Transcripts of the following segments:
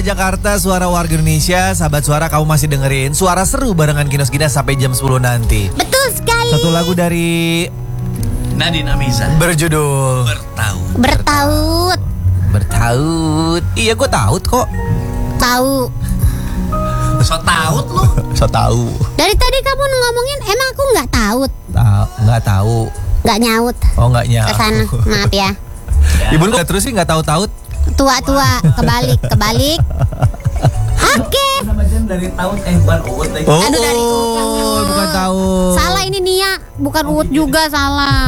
Jakarta, suara warga Indonesia. Sahabat suara, kamu masih dengerin suara seru barengan Kinos Gina sampai jam 10 nanti. Betul sekali. Satu lagu dari Nadine Amiza berjudul Bertaut. Bertaut. Iya, gue taut kok. Tahu. So taut lu. So tahu. Dari tadi kamu ngomongin emang aku nggak taut. Nggak tahu. Nggak nyaut. Oh, nggak nyaut. Kesana. Maaf ya. Ibu lu terus sih nggak tahu-taut. Tua-tua. Kebalik. Oke. Dari taut bukan uut lagi. Oh, Aduh, dari Uut. bukan taut. Salah ini Nia. Bukan Uut juga salah.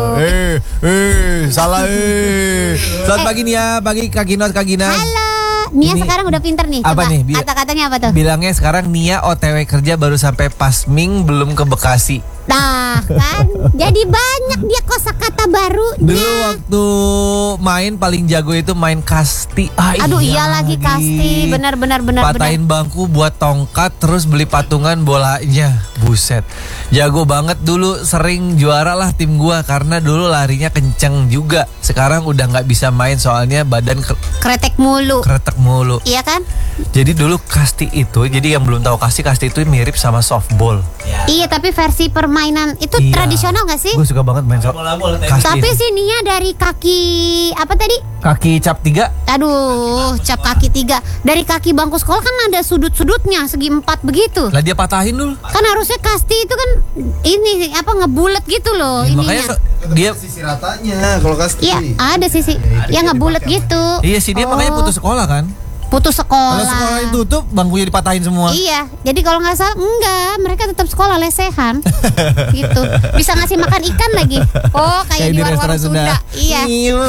Salah. Selamat pagi Nia, pagi Kak Ginos, Kak Gina. Halo. Nia Ini sekarang udah pinter nih. apa Coba nih? kata-katanya apa tuh? Bilangnya sekarang Nia OTW kerja baru sampai Pasming, belum ke Bekasi. Nah kan. Jadi banyak dia kosakata barunya. Dulu waktu main paling jago itu main kasti. Aduh iya lagi kasti. Benar. Patahin bangku buat tongkat, terus beli patungan bolanya. Buset, jago banget dulu, sering juara lah tim gua karena dulu larinya kenceng juga. Sekarang udah nggak bisa main soalnya badan Kretek mulu. kretek mulu. Iya kan? Jadi dulu kasti itu, jadi yang belum tahu kasti itu mirip sama softball. Iya tapi versi permainan itu Iya. tradisional gak sih? Gue suka banget main Bola-bola kasti. Tapi itu. sih Nia dari kaki apa tadi? Kaki cap 3. Aduh, cap kaki 3. Dari kaki bangku sekolah kan ada sudut-sudutnya segi 4 begitu. Lah dia patahin dulu. Kan harusnya kasti itu kan ini apa ngebulet gitu loh Ya, ininya. makanya dia sisi ratanya kalau kasti. Iya, ada sisi yang ngebulet gitu. iya sih dia makanya putus sekolah kan. Putus sekolah. Kalau sekolah tutup, bangkunya dipatahin semua. Iya, jadi kalau nggak salah enggak, mereka tetap sekolah lesehan, gitu. Bisa ngasih makan ikan lagi. Oh, kayak di warung Sunda. Iya.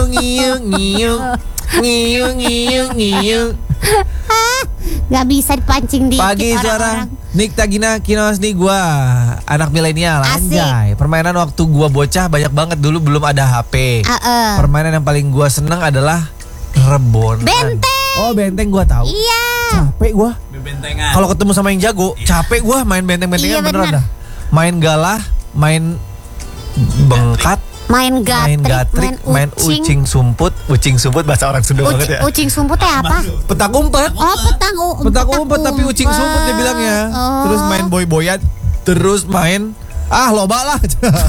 Ngiyung. Nggak bisa dipancing di Pagi orang-orang. suara Nik Tagina Kinos nih gua anak milenial Asik. anjay. Permainan waktu gua bocah banyak banget, dulu belum ada HP. Permainan yang paling gua seneng adalah rebon. Benteng. Oh, benteng gua tahu. Iya. Capek gua. Bentengan. Kalau ketemu sama yang jago, capek gua main benteng-bentengan Iya, beneran bener. dah. Main galah, main bengkat, Main gatrik, main ucing sumput bahasa orang Sunda banget ya. Ucing sumputnya apa? Petak umpet. Oh, Petak umpet tapi ucing sumput dia bilangnya. Oh. Terus main boy-boyan, terus main loba lah.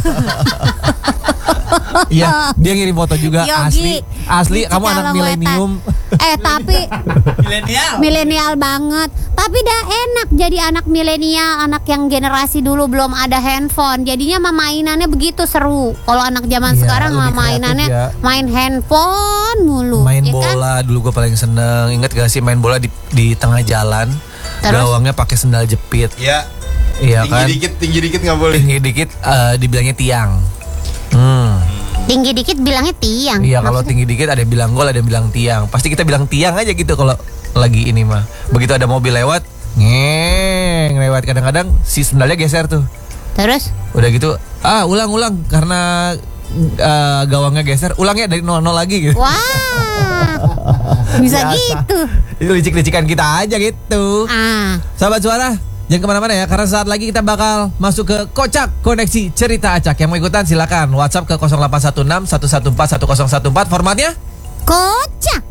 Iya, dia ngirim foto juga. Yogi. Asli kamu anak Cicalowetan. milenium. Tapi Milenial. milenial banget. Tapi dah enak jadi anak milenial, anak yang generasi dulu belum ada handphone. Jadinya mah mainannya begitu seru. Kalau anak zaman Iya, sekarang mah lebih mainannya kreatif ya. main handphone mulu. Main ya kan? bola dulu gue paling seneng. Ingat gak sih main bola di tengah jalan? Terus? Gawangnya pakai sendal jepit. Ya. Iya kan? Tinggi dikit nggak boleh. Tinggi dikit dibilangnya tiang. Tinggi dikit bilangnya tiang. Iya, kalau Maksudnya- tinggi dikit ada yang bilang gol, ada yang bilang tiang. Pasti kita bilang tiang aja gitu kalau lagi ini mah. Begitu ada mobil lewat, lewat, kadang-kadang si sendalnya geser tuh. Terus? Udah gitu, ulang karena gawangnya geser, ulangnya dari 0 lagi gitu. Wah. Bisa Biasa. gitu. Itu licik-licikan kita aja gitu. Sahabat suara, jangan kemana-mana ya, karena saat lagi kita bakal masuk ke Kocak Koneksi Cerita Acak. Yang mau ikutan silakan WhatsApp ke 0816 114 1014. Formatnya Kocak.